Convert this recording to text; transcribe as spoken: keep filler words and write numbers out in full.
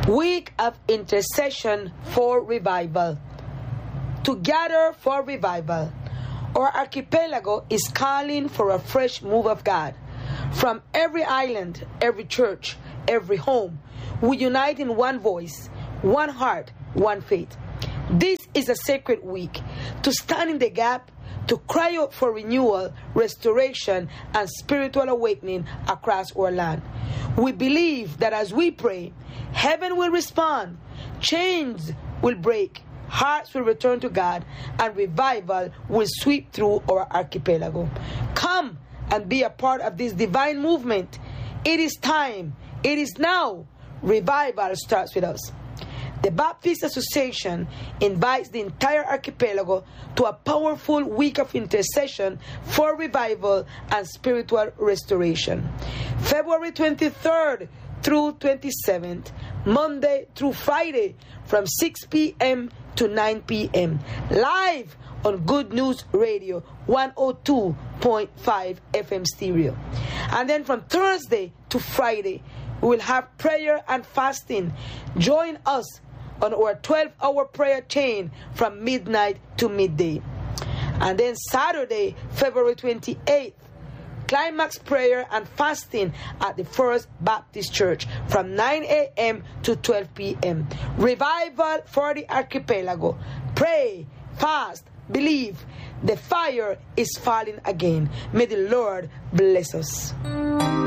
Week of Intercession for Revival. To gather for revival. Our archipelago is calling for a fresh move of God. From every island, every church, every home, we unite in one voice, one heart, one faith. This is a sacred week to stand in the gap, to cry out for renewal, restoration, and spiritual awakening across our land. We believe that as we pray, heaven will respond, chains will break, hearts will return to God, and revival will sweep through our archipelago. Come and be a part of this divine movement. It is time. It is now. Revival starts with us. The Baptist Association invites the entire archipelago to a powerful week of intercession for revival and spiritual restoration. February twenty-third through twenty-seventh, Monday through Friday, from six p.m. to nine p.m. live on Good News Radio one oh two point five F M stereo. And then from Thursday to Friday, we will have prayer and fasting. Join us on our twelve-hour prayer chain from midnight to midday. And then Saturday, February twenty-eighth, climax prayer and fasting at the First Baptist Church from nine a.m. to twelve p.m. Revival for the archipelago. Pray, fast, believe. The fire is falling again. May the Lord bless us.